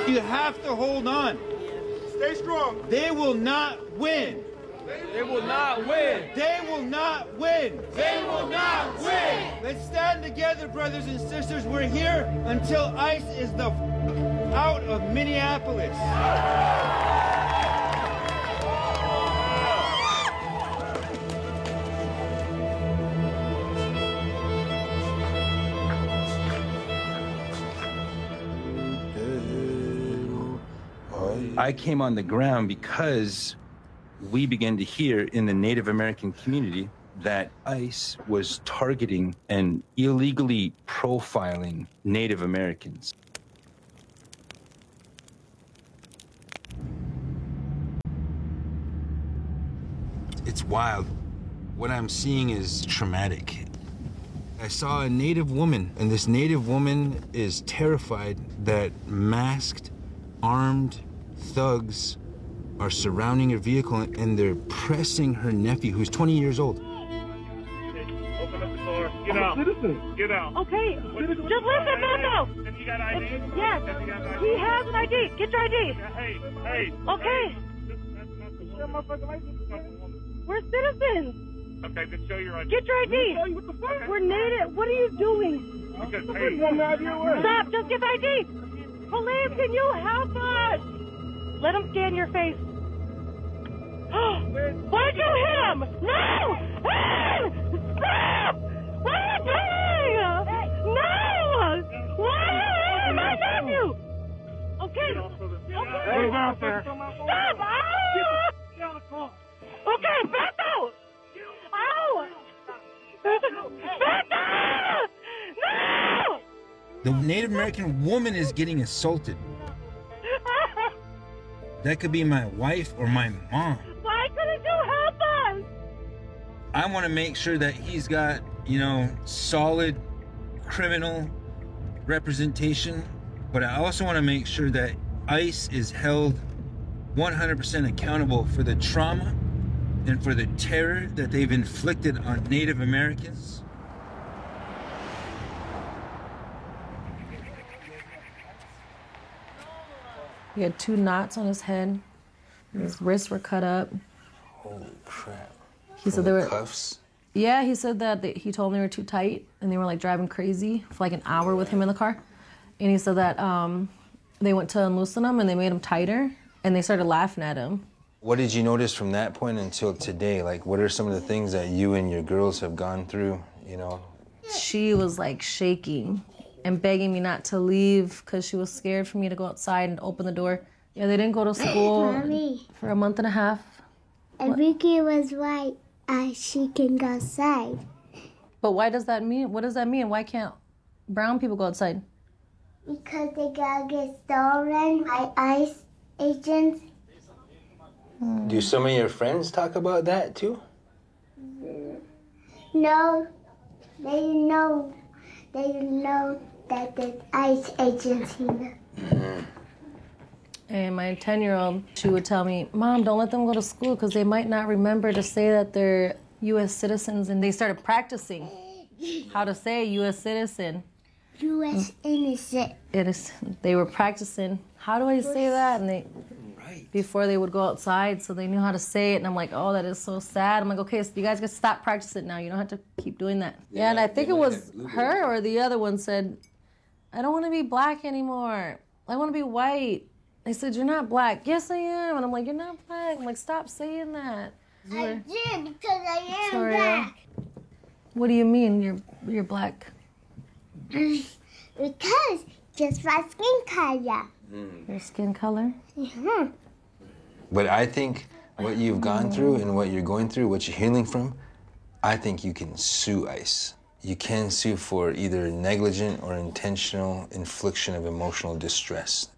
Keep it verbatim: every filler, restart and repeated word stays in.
You have to hold on. Stay strong. They will not win. They will not win. They will not win. They will not win. Let's stand together, brothers and sisters. We're here until ICE is the f- out of Minneapolis. I came on the ground because we began to hear in the Native American community that ICE was targeting and illegally profiling Native Americans. It's wild. What I'm seeing is traumatic. I saw a Native woman, and this Native woman is terrified that masked, armed thugs are surrounding her vehicle and they're pressing her nephew, who's twenty years old. Open up the door. Get out. Citizen. Get out. Okay, just listen, Mando. Have you got I D? Yes, Have you got I D? he has an I D. Get your I D. Hey, hey. Okay, That's not the woman. we're citizens. Okay, then show your I D. Get your I D. What the fuck? We're native. What are you doing? Because, What hey, woman out here with? Stop, just get the I D. Police, can you help us? Let him scan your face. Why'd you hit him? No! Hey! Stop! What are you doing? No! Why are you hitting my nephew? Okay. Okay. Hey, out there. Stop! Ow! Okay, back out! Ow! Back out! No! The Native American woman is getting assaulted. That could be my wife or my mom. Why couldn't you help us? I want to make sure that he's got, you know, solid criminal representation, but I also want to make sure that ICE is held one hundred percent accountable for the trauma and for the terror that they've inflicted on Native Americans. He had two knots on his head. His wrists were cut up. Holy crap. He said they were cuffs? Yeah, he said that they, he told them they were too tight and they were like driving crazy for like an hour with him in the car. And he said that um, they went to unloosen him and they made him tighter and they started laughing at him. What did you notice from that point until today? Like, what are some of the things that you and your girls have gone through, you know? She was like shaking and begging me not to leave because she was scared for me to go outside and open the door. Yeah, they didn't go to school Mommy, for a month and a half. Enrique was right. Uh, she can go outside. But why does that mean? What does that mean? Why can't brown people go outside? Because they gotta get stolen by ICE agents. Do some of your friends talk about that too? No, they know. They know that there's ICE agents here. Mm-hmm. And my ten-year-old, she would tell me, Mom, don't let them go to school because they might not remember to say that they're U S citizens. And they started practicing how to say U S citizen. U S innocent. It is. They were practicing, how do I say that? And they, before they would go outside, so they knew how to say it. And I'm like, oh, that is so sad. I'm like, okay, so you guys can stop practicing now. You don't have to keep doing that. Yeah, yeah and I think it was her or the other one said, I don't want to be black anymore. I want to be white. They said, you're not black. Yes, I am. And I'm like, you're not black. I'm like, stop saying that. I did because I am Sorry, black. What do you mean you're you're black? Because just my skin color. Mm. Your skin color? Mm-hmm. But I think what you've gone through and what you're going through, what you're healing from, I think you can sue ICE. You can sue for either negligent or intentional infliction of emotional distress.